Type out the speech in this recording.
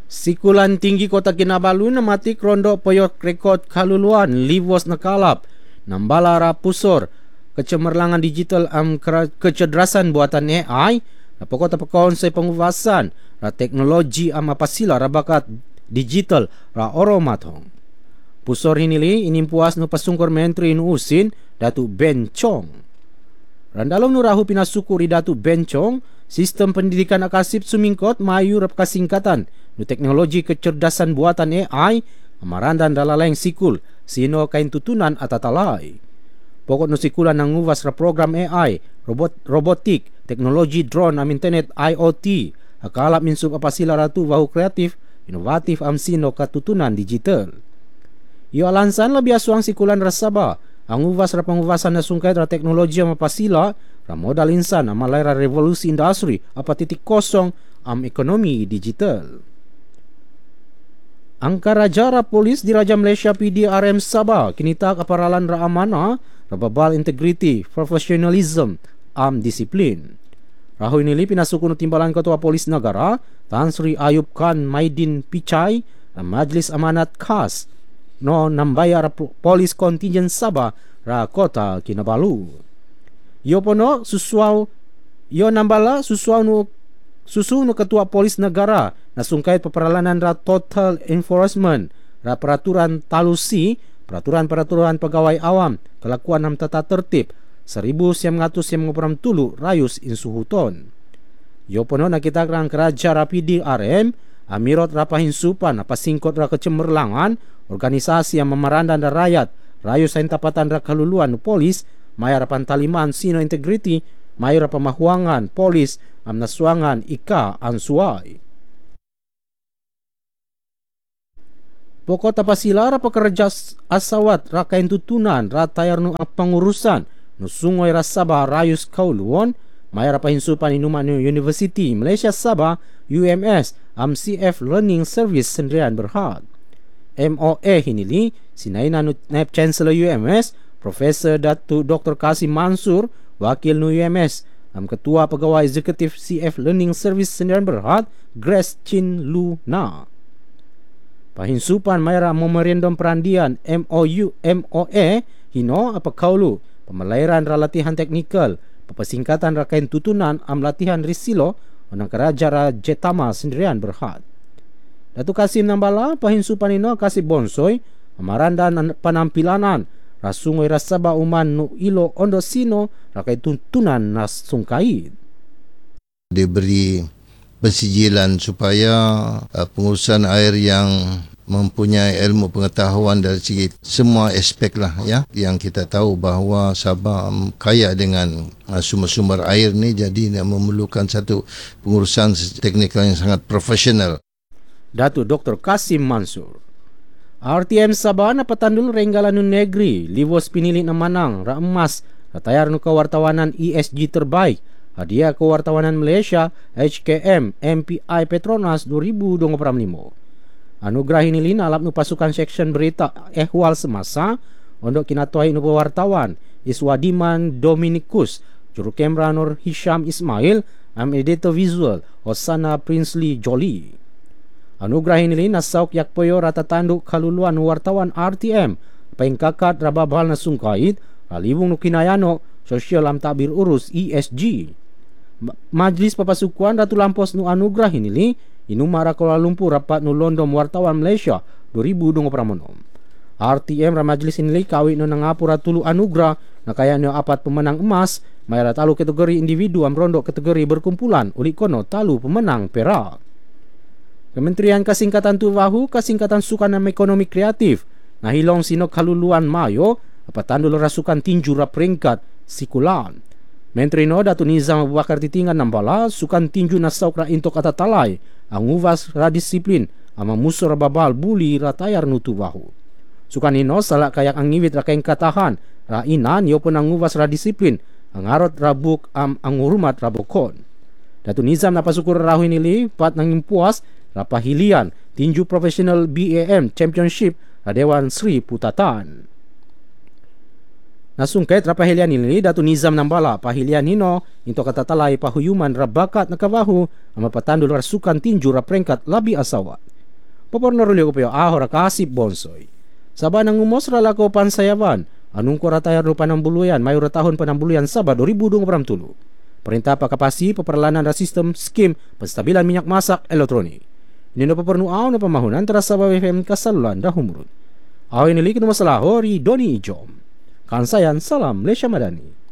Sikulan tinggi Kota Kinabalu namatik rondo poyok rekod kaluluan livos nakalap nambala ra pusor kecemerlangan digital kecerdasan buatan AI napokota pekonsep penguvasan ra teknologi pasila ra bakat digital ra oromatong pusor hinili inimpuas no pasungkor menteri nu usin Datu Ben Chong randalom nu rahu pinasukuri Datu Ben Chong sistem pendidikan akasip sumingkot mayu rap kasingkatan nu teknologi kecerdasan buatan AI amarandan dalaleng sikul sino kain tutunan atatalai. Pokok nu sikulan nang nguwas ra program AI, robotik, teknologi drone am internet IoT, akalap minsub apasila ratu wahu kreatif, inovatif am sino katutunan digital. Iyo alansan lebih asuang sikulan rasaba, ang nguwas ra panguwasan na sungkait ra teknologi am apasila, ra modal insan amalai ra revolusi industri apa titik kosong am ekonomi digital. Angka Raja Polis di Raja Malaysia PDRM Sabah kinita kaparalan ra amana rababal integrity, professionalism, disiplin. Rahoy nili pinasukun timbalan Ketua Polis Negara Tan Sri Ayub Khan Maidin Pichai na Majlis Amanat Khas no nambaya ra Polis Kontinjen Sabah ra Kota Kinabalu. Yo pono susu no Ketua Polis Negara na sungkait peperalanan ra total enforcement ra peraturan talusi peraturan pegawai awam kelakuan nam tata tertib 1953 rayus insuhuton. Yo pono na kita kerang keraja rapi di RM amirot rapahin supan apa singkot ra kecemerlangan organisasi yang memerandan dan rakyat rayus sain tapatan ra kaluluan polis maya rapan taliman sino integrity maya rapamahuangan polis amnasuangan ika ansuai. Pokok tapasila ra pekerja asawat ra kain tutunan ra tayar nu pengurusan nu sungoy ra Sabah rayus kauluon maya ra pahinsupan inuman nu University Malaysia Sabah UMS CF Learning Service Sendirian Berhad. MOA hinili sinaina nu Naib Chancellor UMS Profesor Datu Dr. Kasim Mansur wakil nu UMS Ketua Pegawai Eksekutif CF Learning Service Sendirian Berhad Grace Chin Lu Na. Pahinsupan mayra memorandum perandian MOA hino apa kaulu pemelairan ra latihan teknikal pepesingkatan ra kain tutunan am latihan risilo onang keraja ra Jetama Sendirian Berhad. Datu Kasim nambala pahinsupan ino kasih bonsoy amarandan penampilanan rasungoy rasaba uman nu ilo ondo sino ra kain tutunan nas sungkait. Diberi pensijilan supaya pengurusan air yang mempunyai ilmu pengetahuan dari segi semua aspek lah ya, yang kita tahu bahawa Sabah kaya dengan sumber-sumber air ni, jadi memerlukan satu pengurusan teknikal yang sangat profesional. Datuk Dr. Kasim Mansur. RTM Sabah na patandul renggalan nu negeri livos pinili na manang ra emas ratayar nu kewartawanan ESG terbaik hadiah kewartawanan Malaysia HKM MPI Petronas 2025. Anugerah ini lina alap nu pasukan section berita ehwal semasa untuk kinatuai nu wartawan Iswadiman Dominikus, juru kamera Nur Hisham Ismail, editor visual Hosana Princely Jolie. Anugerah ini lina sauk yakpoyo rata tanduk kaluluan wartawan RTM pengkakat rababal na sungkait alibung nu kinayano sosial am tabir urus ESG. Majlis Papasukuan Ratu Lampos nu anugerah ini inumara Kuala Lumpur rapat nu London wartawan Malaysia 2026. RTM ra majlis ini kawin nu nangapura tulu anugerah nakaya nu apat pemenang emas mayara talu kategori individu am rondo kategori berkumpulan uli kono talu pemenang perak. Kementerian Kasingkatan Tuvahu Kasingkatan Sukan dan Ekonomi Kreatif nahilong sino kaluluan mayo apa tandul rasukan tinju ra peringkat sikulan. Menteri no Datu Nizam Abu Bakar titingan nambala sukan tinju nasauk ra intok atatalai ang uvas ra disiplin ama musur babal buli ra tayar nutu bahu. Sukan ino salak kayak ang ngiwit ra kaing katahan ra inan yo pun ang uvas ra disiplin ang arot rabuk ang urmat rabokon. Datu Nizam napasukur rahu ini pat nang impuas ra pahilian tinju profesional BAM Championship ra Dewan Sri Putatan. Nasungkait rapahilian ini Datu Nizam nambala pahilian hino into katatalai pahuyuman rabakat nakabahu ama patandul rasukan tinju ra prengkat labi asawa. Papornarulyo ko payo ahora kasip bonsoy. Saba nang umos rala ko pansayaban, anong ko ratayar no panambuluyan, may ratahon panambuluyan Sabado 2023. Perintah pakapasi paperlanan da sistem skim penstabilan minyak masak elektronik. Nino papernuaw na pamahunan tara sa BFM Kasalulan da Humrud. Aw inili ko masalaho ri Doni Ijom. Kansayan salam Lesya Madani.